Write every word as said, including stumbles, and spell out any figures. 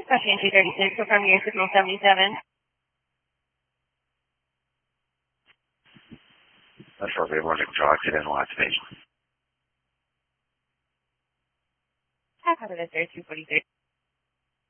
Question two thirty-six, confirm your signal seventy-seven. That's for everyone to draw to the last station. Half out of the third, two forty-three.